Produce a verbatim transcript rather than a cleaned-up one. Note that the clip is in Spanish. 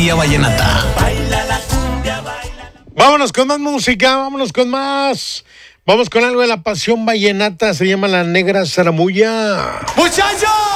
poesía vallenata. Vámonos con más música, vámonos con más. Vamos con algo de la pasión vallenata, se llama La Negra Zaramulla. ¡Muchachos!